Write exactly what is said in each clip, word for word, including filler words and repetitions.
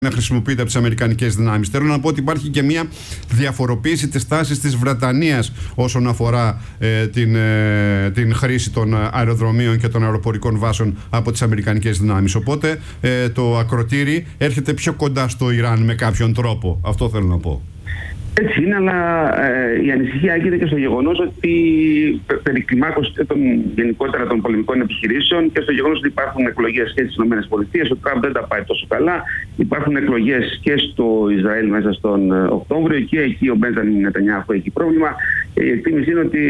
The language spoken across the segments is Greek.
να χρησιμοποιείται από τις αμερικανικές δυνάμεις. Θέλω να πω ότι υπάρχει και μια διαφοροποίηση της τάσης της Βρετανίας όσον αφορά ε, την, ε, την χρήση των αεροδρομίων και των αεροπορικών βάσεων από τις αμερικανικές δυνάμεις. Οπότε ε, το ακροτήρι έρχεται πιο κοντά στο Ιράν με κάποιον τρόπο. Αυτό θέλω να πω. Έτσι είναι, αλλά ε, η ανησυχία έγινε και στο γεγονός ότι περί κλιμάκωσης των, γενικότερα των πολεμικών επιχειρήσεων και στο γεγονός ότι υπάρχουν εκλογές και στις ΗΠΑ. Ο Τραμπ δεν τα πάει τόσο καλά. Υπάρχουν εκλογές και στο Ισραήλ μέσα στον Οκτώβριο και εκεί ο Μπέντζαμιν Νετανιάχου έχει πρόβλημα. Και η εκτίμηση είναι ότι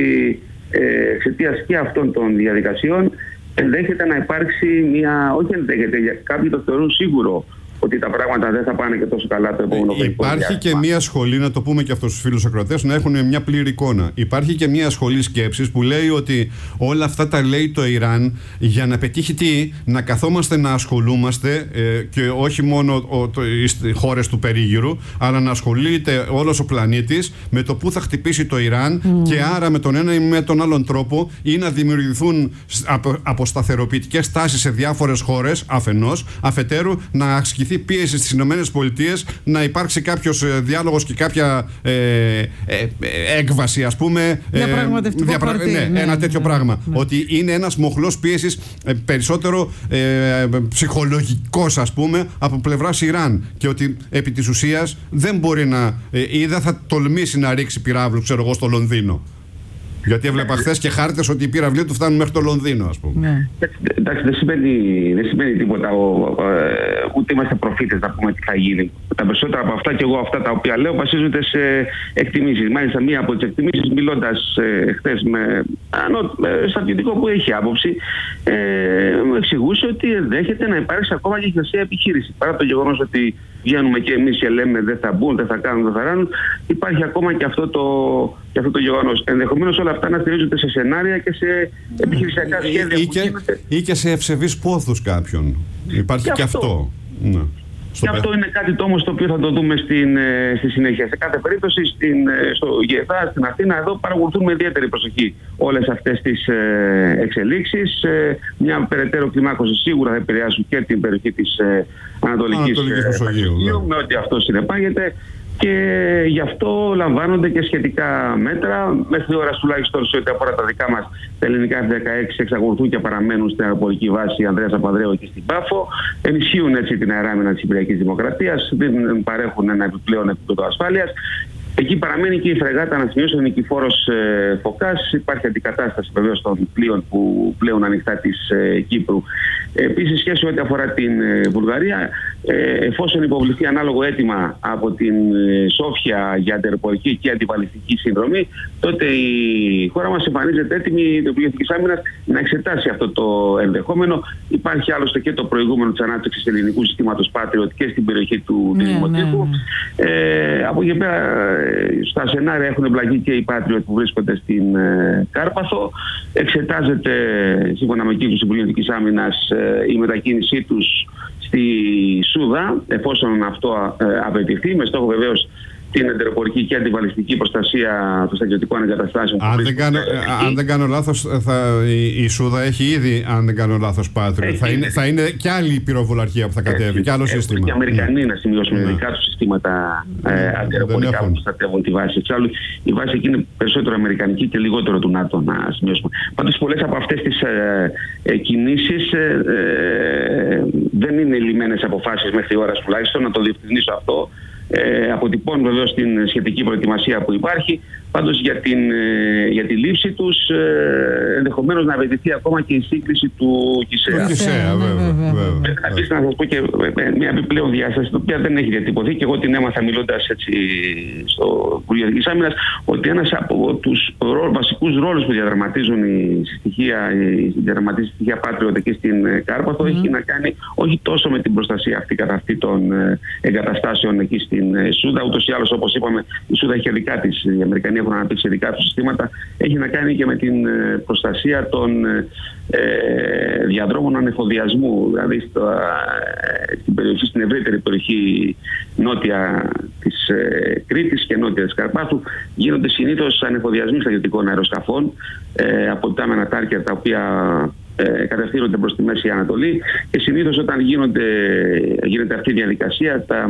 ε, εξαιτίας και αυτών των διαδικασιών ενδέχεται να υπάρξει μια. Όχι ενδέχεται, κάποιοι το θεωρούν σίγουρο ότι τα πράγματα δεν θα πάνε και τόσο καλά το επόμενο χρόνο. Υπάρχει και μια σχολή, να το πούμε και αυτό στους φίλους ακροατές, να έχουν μια πλήρη εικόνα. Υπάρχει και μια σχολή σκέψης που λέει ότι όλα αυτά τα λέει το Ιράν για να πετύχει τι, να καθόμαστε να ασχολούμαστε ε, και όχι μόνο ο, το, οι χώρες του περίγυρου, αλλά να ασχολείται όλος ο πλανήτης με το πού θα χτυπήσει το Ιράν mm. και άρα με τον ένα ή με τον άλλον τρόπο ή να δημιουργηθούν απο, αποσταθεροποιητικές τάσεις σε διάφορες χώρες αφενός, αφετέρου να ασκηθεί πίεση στις Ηνωμένες Πολιτείες να υπάρξει κάποιος ε, διάλογος και κάποια ε, ε, ε, έκβαση, ας πούμε. Διαπραγματευτικό διαπρα... χαρτί, ναι, ναι, ένα τέτοιο ναι, πράγμα. ναι. Ότι είναι ένας μοχλός πίεσης ε, περισσότερο ε, ψυχολογικός, ας πούμε, από πλευράς Ιράν. Και ότι επί της ουσίας δεν μπορεί να ε, ή δεν θα τολμήσει να ρίξει πυράβλου, ξέρω εγώ, στο Λονδίνο. Γιατί έβλεπα χθες και χάρτες ότι οι πυραυλοί του φτάνουν μέχρι το Λονδίνο, ας πούμε. Ναι. Εντάξει, δεν σημαίνει, δεν σημαίνει τίποτα. Ο, ε, ούτε είμαστε προφήτες να πούμε τι θα γίνει. Τα περισσότερα από αυτά και εγώ αυτά τα οποία λέω βασίζονται σε εκτιμήσεις. Μάλιστα, μία από τις εκτιμήσεις, μιλώντας ε, χθες με ένα ε, στρατιωτικό που έχει άποψη, ε, μου εξηγούσε ότι ενδέχεται να υπάρξει ακόμα και χερσαία επιχείρηση. Παρά το γεγονός ότι βγαίνουμε και εμείς και λέμε δεν θα μπουν, δεν θα κάνουν, δεν θα ράνουν, υπάρχει ακόμα και αυτό το, και αυτό το γεγονός. Ενδεχομένως όλα αυτά να στηρίζονται σε σενάρια και σε επιχειρησιακά σχέδια. Ή, ή, και, ή και σε ευσεβείς πόθους κάποιων. Υπάρχει και, και αυτό. αυτό. Ναι. Και αυτό είναι κάτι το όμως το οποίο θα το δούμε στην, στη συνέχεια. Σε κάθε περίπτωση στην, στο ΓΕΘΑ, στην Αθήνα, εδώ παρακολουθούν με ιδιαίτερη προσοχή όλες αυτές τις ε, εξελίξεις. Ε, μια περαιτέρω κλιμάκωση σίγουρα θα επηρεάσουν και την περιοχή της ε, Ανατολικής Μεσογείου, με ό,τι αυτό συνεπάγεται. Και γι' αυτό λαμβάνονται και σχετικά μέτρα. Μέχρι ώρα τουλάχιστον σε ό,τι αφορά τα δικά μας τα ελληνικά εφ δεκαέξι εξακολουθούν και παραμένουν στην αεροπορική βάση Ανδρέας Παπανδρέου εκεί στην Πάφο. Ενισχύουν έτσι την αεράμινα της Κυπριακής Δημοκρατίας, δεν παρέχουν ένα επιπλέον επίπεδο ασφάλειας. Εκεί παραμένει και η φρεγάτα, να σημειώσω, ο νικηφόρος ε, Φωκάς. Υπάρχει αντικατάσταση βεβαίως των πλοίων που πλέουν ανοιχτά της ε, Κύπρου. Επίσης, σχέση ό,τι αφορά την ε, Βουλγαρία, ε, εφόσον υποβληθεί ανάλογο αίτημα από την ε, Σόφια για αντεροπορική και αντιβαλιστική συνδρομή, τότε η χώρα μας εμφανίζεται έτοιμη, το Υπουργείο Εθνικής Άμυνας, να εξετάσει αυτό το ενδεχόμενο. Υπάρχει άλλωστε και το προηγούμενο της ανάπτυξης ελληνικού συστήματος Patriot και στην περιοχή του ναι, Δημοτικού. Ναι, ναι. Ε, από εκεί πέρα, στα σενάρια έχουν εμπλακεί και οι Patriot που βρίσκονται στην ε, Κάρπαθο. Εξετάζεται, σύμφωνα με κύκλους του Υπουργείου Εθνικής Άμυνας, ε, η μετακίνησή τους στη Σούδα, εφόσον αυτό ε, απαιτηθεί, με στόχο βεβαίως την εντεροπορική και αντιβαλιστική προστασία των στρατιωτικών εγκαταστάσεων. Αν, δεν κάνω, αν δεν κάνω λάθος, θα, η, η Σούδα έχει ήδη, αν δεν κάνω λάθος, Patriot. Θα είναι, θα είναι κι άλλη πυροβολαρχία που θα κατέβει, κι άλλο σύστημα. Και οι Αμερικανοί να σημειώσουν ναι. δικά του συστήματα ε, αντεροπορικά που προστατεύουν τη βάση. Εξάλλου, η βάση εκεί είναι περισσότερο αμερικανική και λιγότερο του ΝΑΤΟ, να σημειώσουμε. Πάντως, πολλές από αυτές τις ε, ε, κινήσεις ε, ε, δεν είναι λυμμένες αποφάσεις μέχρι ώρα τουλάχιστον, να το διευκρινίσω αυτό. Ε, αποτυπώνουν βεβαίως την σχετική προετοιμασία που υπάρχει. Πάντως για, την, ε, για τη λήψη τους ε, ενδεχομένως να απαιτηθεί ακόμα και η σύγκριση του ΚΙΣΕΑ. ΚΙΣΕΑ, βέβαια. Επίσης να σας πω και μια επιπλέον διάσταση, την οποία δεν έχει διατυπωθεί και εγώ την έμαθα μιλώντας έτσι στο Υπουργείο Εθνικής Άμυνας, ότι ένας από τους βασικούς ρόλους που διαδραματίζουν η στοιχεία, η διαδραματίζει η στοιχεία Patriot εκεί στην Κάρπαθο mm. έχει να κάνει όχι τόσο με την προστασία αυτή καθ' αυτή των εγκαταστάσεων εκεί στην Σούδα, ούτως ή άλλως όπως είπαμε η Σούδα έχει δικά της, οι Αμερικανοί έχουν αναπτύξει δικά του συστήματα, έχει να κάνει και με την προστασία των ε, διαδρόμων ανεφοδιασμού, δηλαδή στο, ε, στην περιοχή, στην ευρύτερη περιοχή νότια της ε, Κρήτης και νότια της Καρπάθου γίνονται συνήθως ανεφοδιασμοί στρατιωτικών αεροσκαφών ε, από τα μενατάρκια τα οποία ε, κατευθύνονται προς τη Μέση Ανατολή και συνήθως όταν γίνονται, γίνεται αυτή η διαδικασία τα